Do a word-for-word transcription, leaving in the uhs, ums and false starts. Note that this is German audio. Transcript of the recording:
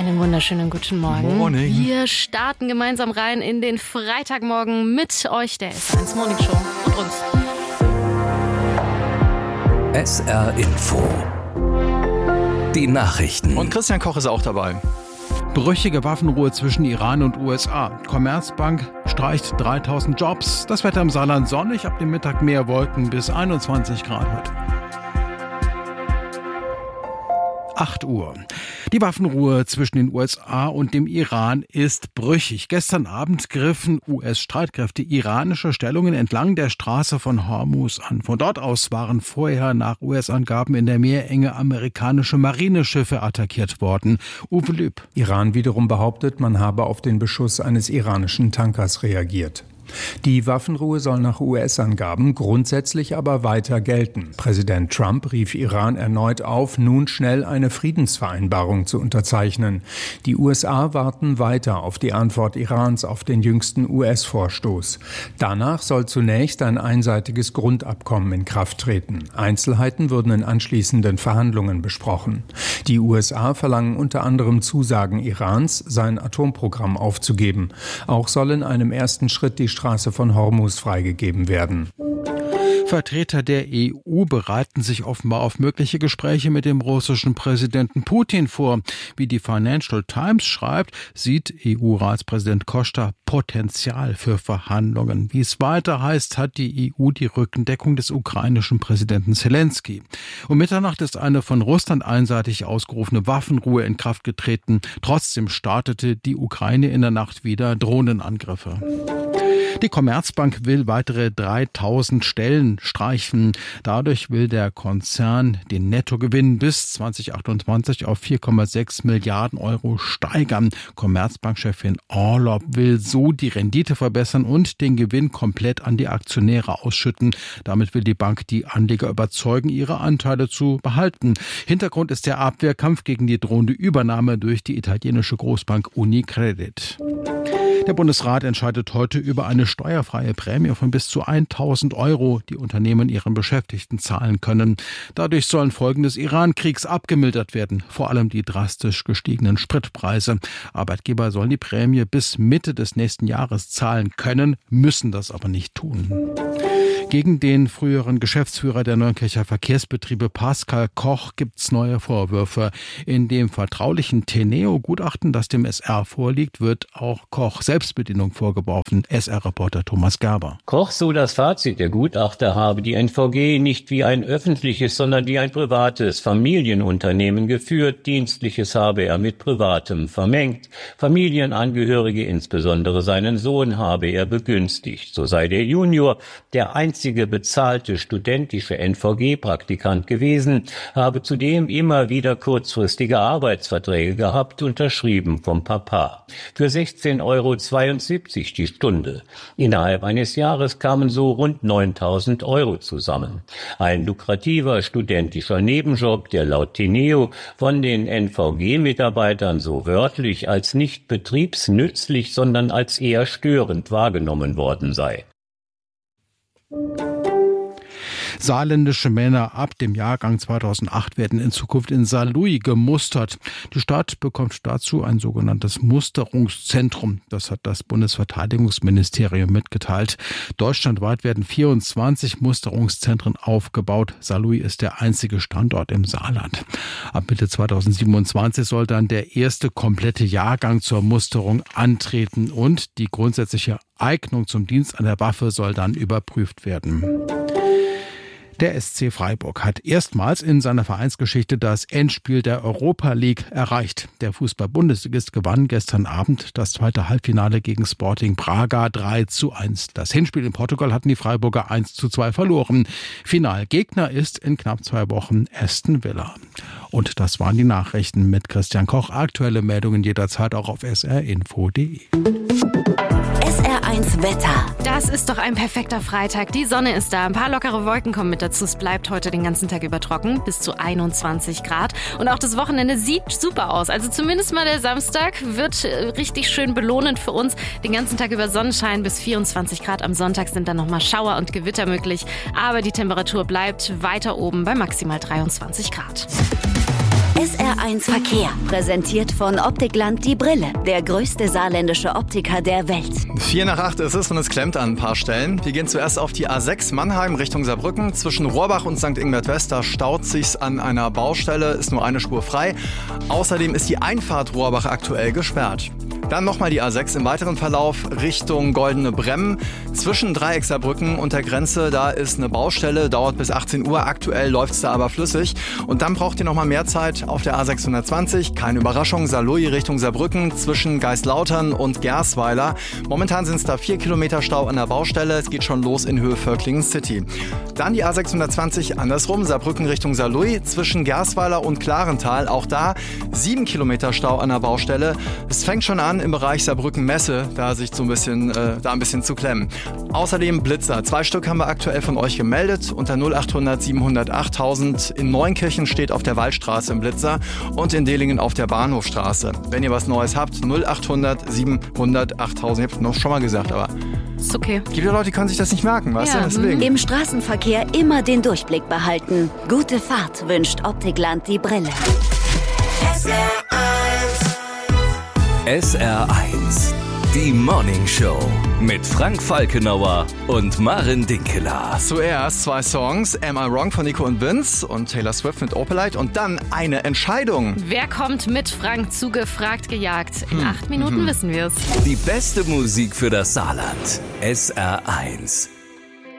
Einen wunderschönen guten Morgen. Morning. Wir starten gemeinsam rein in den Freitagmorgen mit euch, der S eins Morning Show und uns. S R Info. Die Nachrichten. Und Christian Koch ist auch dabei. Brüchige Waffenruhe zwischen Iran und U S A. Commerzbank streicht dreitausend Jobs. Das Wetter im Saarland sonnig, ab dem Mittag mehr Wolken bis einundzwanzig Grad heute. acht Uhr. Die Waffenruhe zwischen den U S A und dem Iran ist brüchig. Gestern Abend griffen U S-Streitkräfte iranische Stellungen entlang der Straße von Hormuz an. Von dort aus waren vorher nach U S-Angaben in der Meerenge amerikanische Marineschiffe attackiert worden. Uwe Lüb. Iran wiederum behauptet, man habe auf den Beschuss eines iranischen Tankers reagiert. Die Waffenruhe soll nach U S-Angaben grundsätzlich aber weiter gelten. Präsident Trump rief Iran erneut auf, nun schnell eine Friedensvereinbarung zu unterzeichnen. Die U S A warten weiter auf die Antwort Irans auf den jüngsten U S-Vorstoß. Danach soll zunächst ein einseitiges Grundabkommen in Kraft treten. Einzelheiten würden in anschließenden Verhandlungen besprochen. Die U S A verlangen unter anderem Zusagen Irans, sein Atomprogramm aufzugeben. Auch soll in einem ersten Schritt die Straße von Hormuz freigegeben werden. Vertreter der E U bereiten sich offenbar auf mögliche Gespräche mit dem russischen Präsidenten Putin vor. Wie die Financial Times schreibt, sieht E U-Ratspräsident Costa Potenzial für Verhandlungen. Wie es weiter heißt, hat die E U die Rückendeckung des ukrainischen Präsidenten Zelensky. Um Mitternacht ist eine von Russland einseitig ausgerufene Waffenruhe in Kraft getreten. Trotzdem startete die Ukraine in der Nacht wieder Drohnenangriffe. Die Commerzbank will weitere dreitausend Stellen streichen. Dadurch will der Konzern den Nettogewinn bis zwanzig achtundzwanzig auf vier Komma sechs Milliarden Euro steigern. Commerzbankchefin Orlopp will so die Rendite verbessern und den Gewinn komplett an die Aktionäre ausschütten. Damit will die Bank die Anleger überzeugen, ihre Anteile zu behalten. Hintergrund ist der Abwehrkampf gegen die drohende Übernahme durch die italienische Großbank Unicredit. Der Bundesrat entscheidet heute über eine steuerfreie Prämie von bis zu tausend Euro, die Unternehmen ihren Beschäftigten zahlen können. Dadurch sollen Folgen des Iran-Kriegs abgemildert werden, vor allem die drastisch gestiegenen Spritpreise. Arbeitgeber sollen die Prämie bis Mitte des nächsten Jahres zahlen können, müssen das aber nicht tun. Gegen den früheren Geschäftsführer der Neunkircher Verkehrsbetriebe Pascal Koch gibt's neue Vorwürfe. In dem vertraulichen Teneo-Gutachten, das dem S R vorliegt, wird auch Koch Selbstbedienung vorgeworfen. S R-Reporter Thomas Gerber. Koch, so das Fazit der Gutachter, habe die N V G nicht wie ein öffentliches, sondern wie ein privates Familienunternehmen geführt. Dienstliches habe er mit Privatem vermengt. Familienangehörige, insbesondere seinen Sohn, habe er begünstigt. So sei der Junior der einzige bezahlte studentische N V G-Praktikant gewesen, habe zudem immer wieder kurzfristige Arbeitsverträge gehabt, unterschrieben vom Papa. Für sechzehn Euro zweiundsiebzig die Stunde. Innerhalb eines Jahres kamen so rund neuntausend Euro zusammen. Ein lukrativer studentischer Nebenjob, der laut Teneo von den N V G-Mitarbeitern so wörtlich als nicht betriebsnützlich, sondern als eher störend wahrgenommen worden sei. Saarländische Männer ab dem Jahrgang zweitausendacht werden in Zukunft in Saarlouis gemustert. Die Stadt bekommt dazu ein sogenanntes Musterungszentrum. Das hat das Bundesverteidigungsministerium mitgeteilt. Deutschlandweit werden vierundzwanzig Musterungszentren aufgebaut. Saarlouis ist der einzige Standort im Saarland. Ab Mitte zweitausendsiebenundzwanzig soll dann der erste komplette Jahrgang zur Musterung antreten und die grundsätzliche Eignung zum Dienst an der Waffe soll dann überprüft werden. Der S C Freiburg hat erstmals in seiner Vereinsgeschichte das Endspiel der Europa League erreicht. Der Fußball-Bundesligist gewann gestern Abend das zweite Halbfinale gegen Sporting Braga drei zu eins. Das Hinspiel in Portugal hatten die Freiburger eins zu zwei verloren. Finalgegner ist in knapp zwei Wochen Aston Villa. Und das waren die Nachrichten mit Christian Koch. Aktuelle Meldungen jederzeit auch auf s r info punkt d e. S R eins Wetter. Das ist doch ein perfekter Freitag. Die Sonne ist da. Ein paar lockere Wolken kommen mit dazu. Es bleibt heute den ganzen Tag über trocken, bis zu einundzwanzig Grad. Und auch das Wochenende sieht super aus. Also zumindest mal der Samstag wird richtig schön belohnend für uns. Den ganzen Tag über Sonnenschein bis vierundzwanzig Grad. Am Sonntag sind dann nochmal Schauer und Gewitter möglich. Aber die Temperatur bleibt weiter oben bei maximal dreiundzwanzig Grad. S R eins Verkehr, präsentiert von Optikland die Brille, der größte saarländische Optiker der Welt. Vier nach acht ist es und es klemmt an ein paar Stellen. Wir gehen zuerst auf die A sechs Mannheim Richtung Saarbrücken. Zwischen Rohrbach und Sankt Ingbert West, da staut sich's an einer Baustelle, ist nur eine Spur frei. Außerdem ist die Einfahrt Rohrbach aktuell gesperrt. Dann nochmal die A sechs im weiteren Verlauf Richtung Goldene Bremmen. Zwischen Dreieck Saarbrücken und der Grenze, da ist eine Baustelle, dauert bis achtzehn Uhr. Aktuell läuft's da aber flüssig. Und dann braucht ihr nochmal mehr Zeit auf der A sechshundertzwanzig. Keine Überraschung, Saarlouis Richtung Saarbrücken zwischen Geistlautern und Gersweiler. Momentan sind es da vier Kilometer Stau an der Baustelle. Es geht schon los in Höhe Völklingen City. Dann die A sechshundertzwanzig andersrum, Saarbrücken Richtung Saarlouis zwischen Gersweiler und Klarental. Auch da sieben Kilometer Stau an der Baustelle. Es fängt schon an im Bereich Saarbrücken-Messe, da sich so ein bisschen, äh, da ein bisschen zu klemmen. Außerdem Blitzer. Zwei Stück haben wir aktuell von euch gemeldet. Unter null achthundert siebenhundertacht tausend. In Neunkirchen steht auf der Waldstraße ein Blitzer und in Dehlingen auf der Bahnhofstraße. Wenn ihr was Neues habt, null achthundert siebenhundertacht tausend. Ich hab's noch schon mal gesagt, aber ist okay. Gibt ja Leute, die können sich das nicht merken, weißt ja. du? Deswegen. Im Straßenverkehr immer den Durchblick behalten. Gute Fahrt wünscht Optikland die Brille. S R eins, die Morning Show mit Frank Falkenauer und Maren Dinkeler. Zuerst zwei Songs, Am I Wrong von Nico und Vince und Taylor Swift mit Opalite und dann eine Entscheidung. Wer kommt mit Frank zu Gefragt gejagt? In hm. acht Minuten hm. wissen wir es. Die beste Musik für das Saarland. S R eins.